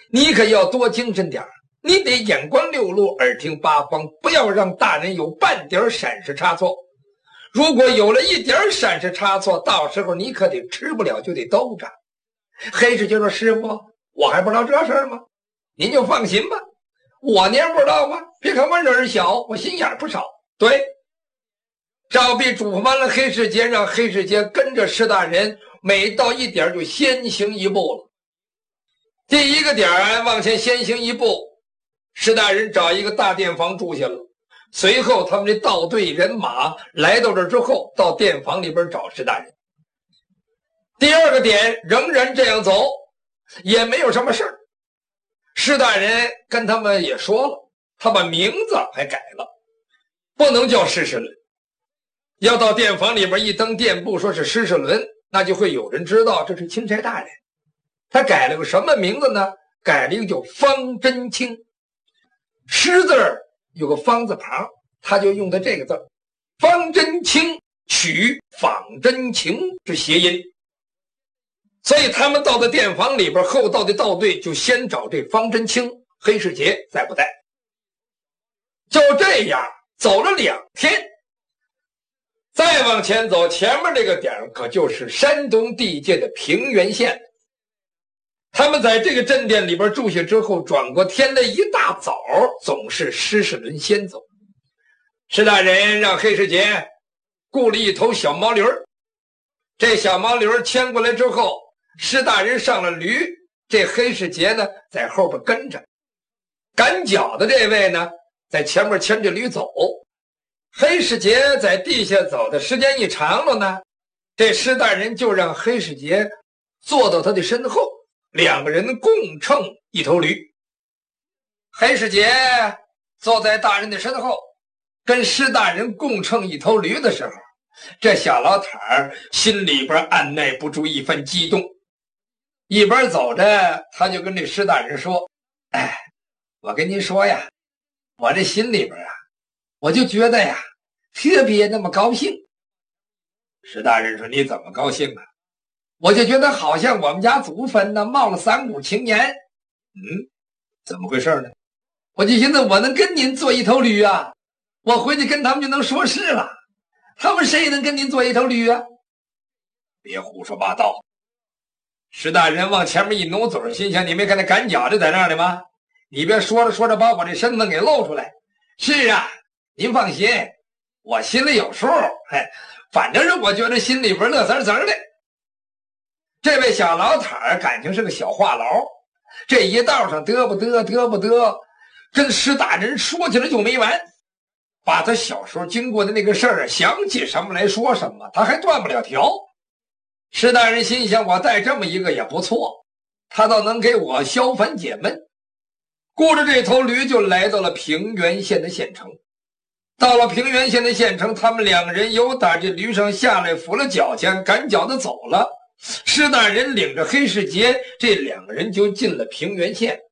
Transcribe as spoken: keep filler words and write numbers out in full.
你可要多精神点，你得眼观六路，耳听八方，不要让大人有半点闪失差错。如果有了一点闪失差错，到时候你可得吃不了就得兜着。黑世杰说：“师傅，我还不知道这事儿吗？您就放心吧，我您不知道吗？别看我人小，我心眼不少。”对，赵壁嘱咐完了黑世杰，让黑世杰跟着施大人，每到一点就先行一步了。第一个点往前先行一步，施大人找一个大店房住下了。随后他们这道队人马来到这之后，到店房里边找施大人。第二个点仍然这样走，也没有什么事儿。施大人跟他们也说了，他把名字还改了，不能叫施世伦，要到店房里边一登店簿说是施世伦，那就会有人知道这是钦差大人。他改了个什么名字呢？改了一个叫方真卿。施字儿有个方字旁，他就用的这个字，方真卿取仿真情之谐音。所以他们到的店房里边，后到的道队就先找这方真卿，黑世杰在不在？就这样走了两天，再往前走，前面这个点可就是山东地界的平原县。他们在这个镇店里边住下之后，转过天来一大早，总是施世伦先走。施大人让黑世杰雇了一头小毛驴，这小毛驴牵过来之后，施大人上了驴，这黑世杰呢在后边跟着，赶脚的这位呢在前面牵着驴走。黑世杰在地下走的时间一长了呢，这施大人就让黑世杰坐到他的身后，两个人共乘一头驴。黑世杰坐在大人的身后，跟施大人共乘一头驴的时候，这小老太儿心里边按耐不住一番激动，一边走着他就跟这施大人说：“哎，我跟您说呀，我这心里边啊，我就觉得呀特别那么高兴。”施大人说：“你怎么高兴啊？”我就觉得好像我们家祖坟呢冒了三股青烟。嗯，怎么回事呢？我就寻思我能跟您做一头驴啊，我回去跟他们就能说事了。他们谁能跟您做一头驴啊？别胡说八道。施大人往前面一努嘴，心想：你没看那赶脚的在那儿呢吗？你别说着说着把我这身份给露出来。是啊，您放心，我心里有数。嘿，反正是我觉得心里边乐滋滋的。这位小老太儿感情是个小话痨，这一道上嘚不嘚嘚不嘚，跟施大人说起来就没完，把他小时候经过的那个事儿想起什么来说什么，他还断不了条。施大人心想，我带这么一个也不错，他倒能给我消烦解闷。雇着这头驴就来到了平原县的县城。到了平原县的县城，他们两个人由打这驴上下来，扶了脚前，赶脚的走了。施大人领着黑世杰，这两个人就进了平原县。